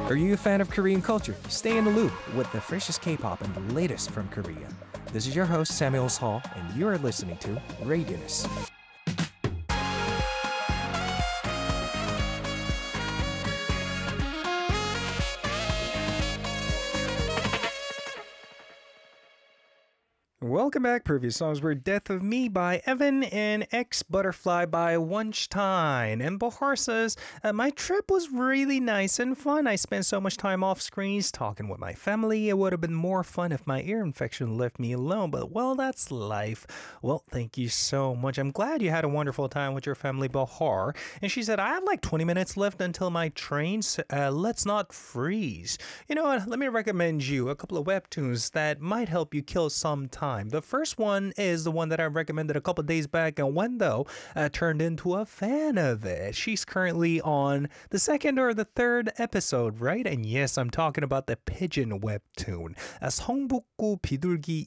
Are you a fan of Korean culture? Stay in the loop with the freshest K-pop and the latest from Korea. This is your host Samuel Hall, and you are listening to Radius. Welcome back. Previous songs were Death of Me by Evan and X Butterfly by Wunschtein. And Bahar says, my trip was really nice and fun. I spent so much time off screens talking with my family. It would have been more fun if my ear infection left me alone. But, well, that's life. Well, thank you so much. I'm glad you had a wonderful time with your family, Bahar. And she said, I have like 20 minutes left until my train. Let's not freeze. You know what? Let me recommend you a couple of webtoons that might help you kill some time. The first one is the one that I recommended a couple days back, and Wendo turned into a fan of it. She's currently on the second or the third episode, right? And yes, I'm talking about the Pigeon webtoon. 성북구 비둘기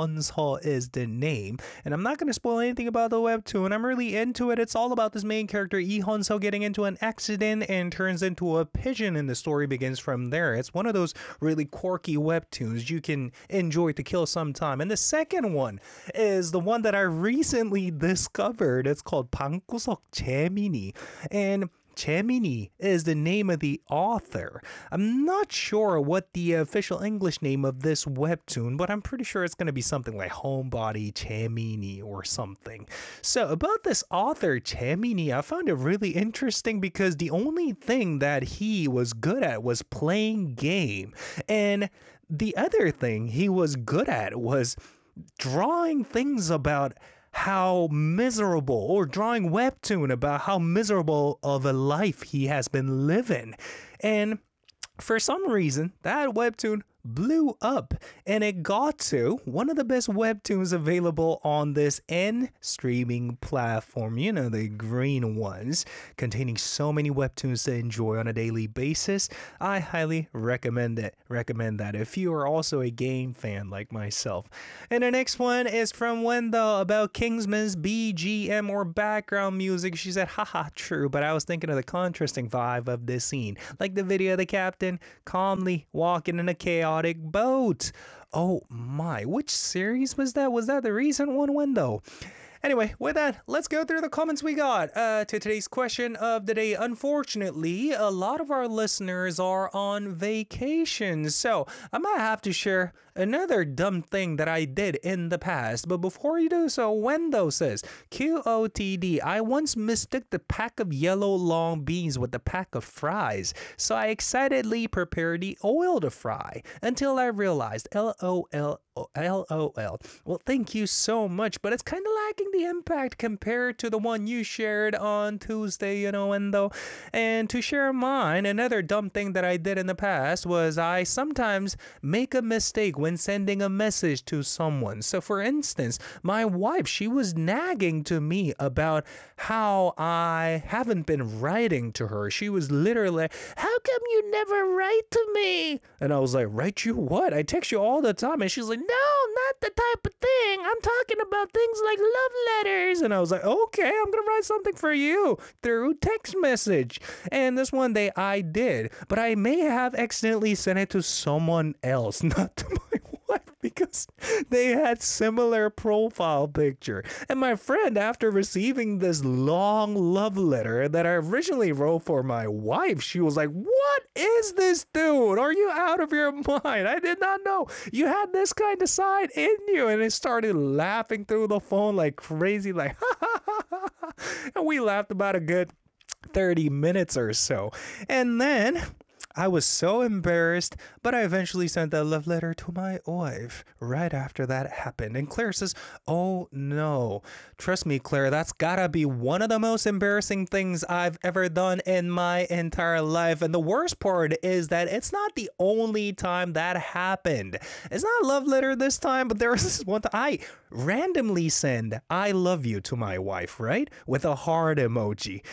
이헌서 is the name, and I'm not going to spoil anything about the webtoon. I'm really into it. It's all about this main character 이헌서 getting into an accident and turns into a pigeon, and the story begins from there. It's one of those really quirky webtoons you can enjoy to kill some time. And the second one is the one that I recently discovered. It's called 방구석 재민이, and 재민이 is the name of the author. I'm not sure what the official English name of this webtoon, but I'm pretty sure it's going to be something like Homebody 재민이 or something. So about this author 재민이, I found it really interesting because the only thing that he was good at was playing game, and the other thing he was good at was drawing things about how miserable, or drawing webtoon about how miserable of a life he has been living. And for some reason, that webtoon blew up, and it got to one of the best webtoons available on this N streaming platform, you know, the green ones, containing so many webtoons to enjoy on a daily basis. I highly recommend that if you are also a game fan like myself. And the next one is from Wendell about Kingsman's BGM or background music. She said, haha, true, but I was thinking of the contrasting vibe of this scene, like the video of the captain calmly walking in a chaotic boat. Oh my, which series was that? Was that the recent one, Window? Anyway, with that, let's go through the comments we got to today's question of the day. Unfortunately, a lot of our listeners are on vacation, so I might have to share another dumb thing that I did in the past. But before you do so, Wendo says, QOTD, I once mistook the pack of yellow long beans with the pack of fries, so I excitedly prepared the oil to fry until I realized LOL. Well, thank you so much, but it's kind of lacking the impact compared to the one you shared on Tuesday, you know, Endo. And to share mine, another dumb thing that I did in the past was I sometimes make a mistake when sending a message to someone. So for instance, my wife, she was nagging to me about how I haven't been writing to her. She was literally, how come you never write to me? And I was like, write you what? I text you all the time. And she's like, no, not the type of thing. I'm talking about things like love letters. And I was like, okay, I'm going to write something for you through text message. And this one day I did, but I may have accidentally sent it to someone else, not to my wife, because they had similar profile picture. And my friend, after receiving this long love letter that I originally wrote for my wife, she was like, what is this, dude? Are you out of your mind? I did not know you had this kind of side in you. And it started laughing through the phone like crazy, like, ha ha ha ha ha. And we laughed about a good 30 minutes or so. And then I was so embarrassed, but I eventually sent that love letter to my wife right after that happened. And Claire says, oh no, trust me, Claire, that's gotta be one of the most embarrassing things I've ever done in my entire life. And the worst part is that it's not the only time that happened. It's not a love letter this time, but there was this one time I randomly send I love you to my wife, right? With a heart emoji.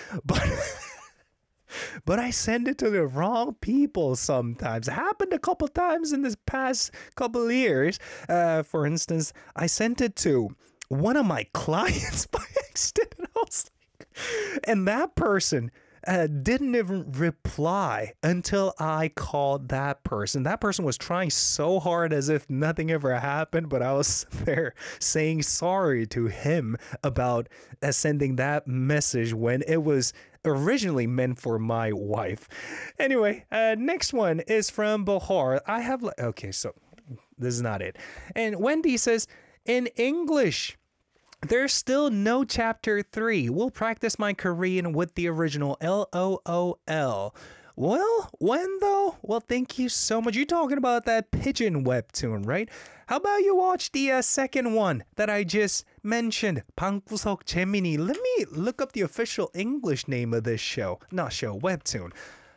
But I send it to the wrong people sometimes. It happened a couple times in this past couple of years. For instance, I sent it to one of my clients by accident. And that person didn't even reply until I called that person. That person was trying so hard as if nothing ever happened, but I was there saying sorry to him about sending that message when it was originally meant for my wife. Anyway, next one is from Bahar. Okay, so this is not it. And Wendy says, in English, there's still no chapter 3. We'll practice my Korean with the original LOOL. Well, when though? Well, thank you so much. You're talking about that pigeon webtoon, right? How about you watch the second one that I just mentioned, 방구석 재민이. Let me look up the official English name of this show. Not show, webtoon.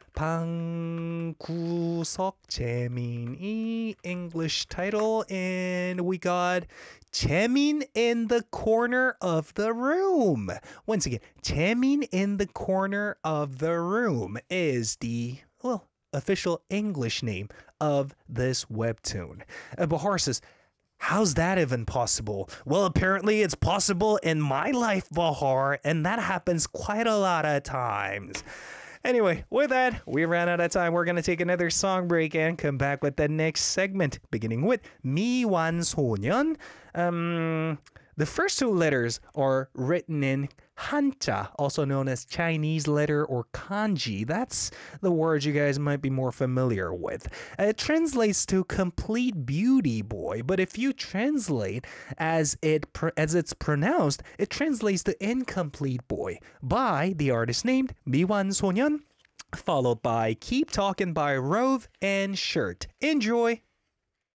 방구석 재민이, English title, and we got Jaemin in the corner of the room. Once again, Jaemin in the corner of the room is the, well, official English name of this webtoon. Bahar says, how's that even possible? Well, apparently it's possible in my life, Bahar, and that happens quite a lot of times. Anyway, with that, we ran out of time. We're going to take another song break and come back with the next segment, beginning with 미완소년. The first two letters are written in Hanja, also known as Chinese letter or kanji. That's the word you guys might be more familiar with. It translates to complete beauty boy, but if you translate as it's pronounced, it translates to incomplete boy by the artist named 미완소년, followed by Keep Talking by Rove and Shirt. Enjoy!